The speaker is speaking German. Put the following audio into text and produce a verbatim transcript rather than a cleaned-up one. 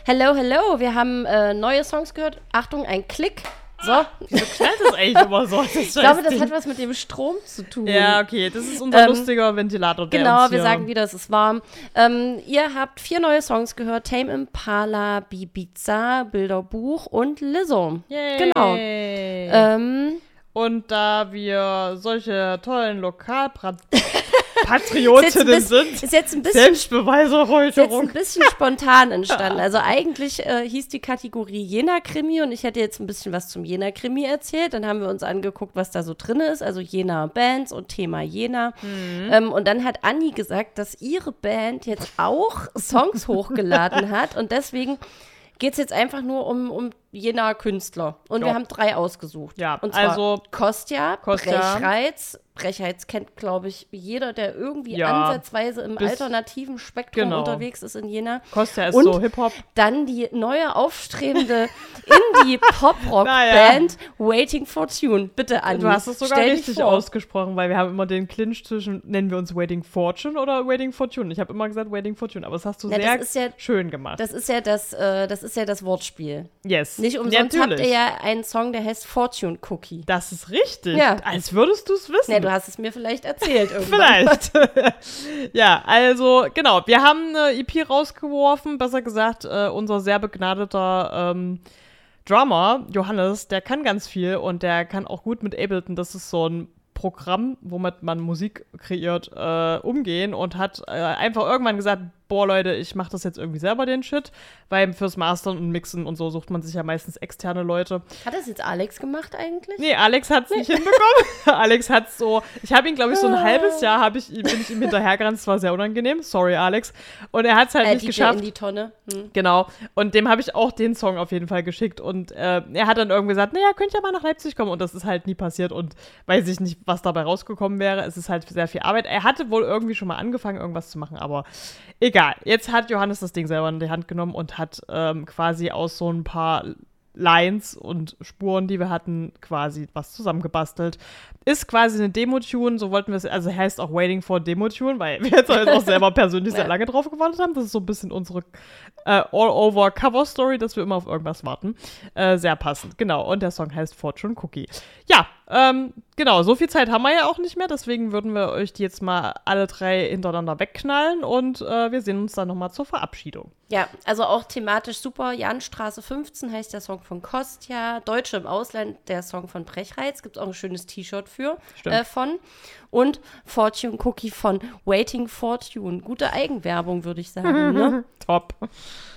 Hello, hello. Wir haben äh, neue Songs gehört. Achtung, ein Klick. So. Wieso knallt das eigentlich immer so? Das ich glaube, das hat was mit dem Strom zu tun. Ja, okay. Das ist unser ähm, lustiger Ventilator. Der Genau, uns wir hier sagen wieder, es ist warm. Ähm, ihr habt vier neue Songs gehört. Tame Impala, Ibiza, Bilderbuch und Lizzo. Yay. Genau. Ähm, und da wir solche tollen Lokalpatriotinnen sind, ist jetzt ein bisschen, Selbstbeweisereuterung. ist jetzt ein bisschen spontan entstanden. Also eigentlich äh, hieß die Kategorie Jena-Krimi und ich hätte jetzt ein bisschen was zum Jena-Krimi erzählt. Dann haben wir uns angeguckt, was da so drin ist, also Jena-Bands und Thema Jena. Mhm. Ähm, und dann hat Anni gesagt, dass ihre Band jetzt auch Songs hochgeladen hat und deswegen geht es jetzt einfach nur um, um Jena Künstler. Und ja. wir haben drei ausgesucht. Ja, und zwar also Kostja, Kostja. Brechreiz. Brechreiz kennt, glaube ich, jeder, der irgendwie ja, ansatzweise im alternativen Spektrum genau. unterwegs ist in Jena. Kostja ist und so Hip-Hop. Dann die neue aufstrebende Indie-Pop-Rock-Band Waiting for Tune. Bitte, Anni, Du hast es sogar stell richtig ausgesprochen, weil wir haben immer den Clinch zwischen, nennen wir uns Waiting Fortune oder Waiting for Tune. Ich habe immer gesagt Waiting for Tune, aber das hast du ja, sehr ja, schön gemacht. Das ist ja das, äh, das ist ja das Wortspiel. Yes. Nicht umsonst ja, habt ihr ja einen Song, der heißt Fortune Cookie. Das ist richtig. Ja. Als würdest du es wissen. Ja, du hast es mir vielleicht erzählt irgendwann. Vielleicht. Ja, also genau. Wir haben eine E P rausgeworfen, besser gesagt, äh, unser sehr begnadeter ähm, Drummer, Johannes, der kann ganz viel und der kann auch gut mit Ableton. Das ist so ein Programm, womit man Musik kreiert, äh, umgehen und hat äh, einfach irgendwann gesagt, boah, Leute, ich mache das jetzt irgendwie selber, den Shit, weil fürs Mastern und Mixen und so sucht man sich ja meistens externe Leute. Hat das jetzt Alex gemacht eigentlich? Nee, Alex hat's nicht hinbekommen. Alex hat's so, ich habe ihn, glaube ich, so ein halbes Jahr hab ich, bin ich ihm hinterhergerannt, das war sehr unangenehm, sorry, Alex. Und er hat's halt äh, nicht D J geschafft. In die Tonne. Hm. Genau, und dem habe ich auch den Song auf jeden Fall geschickt und äh, er hat dann irgendwie gesagt, naja, könnt ihr mal nach Leipzig kommen und das ist halt nie passiert und weiß ich nicht, was dabei rausgekommen wäre. Es ist halt sehr viel Arbeit. Er hatte wohl irgendwie schon mal angefangen, irgendwas zu machen, aber egal. Jetzt hat Johannes das Ding selber in die Hand genommen und hat ähm, quasi aus so ein paar Lines und Spuren, die wir hatten, quasi was zusammengebastelt. Ist quasi eine Demo-Tune, so wollten wir es, also heißt auch Waiting for Demo-Tune, weil wir jetzt halt auch selber persönlich sehr lange drauf gewartet haben. Das ist so ein bisschen unsere äh, All-Over-Cover-Story, dass wir immer auf irgendwas warten. Äh, sehr passend, genau. Und der Song heißt Fortune Cookie. Ja, ähm, genau, so viel Zeit haben wir ja auch nicht mehr, deswegen würden wir euch die jetzt mal alle drei hintereinander wegknallen und äh, wir sehen uns dann nochmal zur Verabschiedung. Ja, also auch thematisch super. Janstraße fünfzehn heißt der Song von Kostja. Deutsche im Ausland, der Song von Brechreiz. Gibt es auch ein schönes T-Shirt für äh, von. Und Fortune Cookie von Waiting Fortune. Gute Eigenwerbung, würde ich sagen. Ne? Top.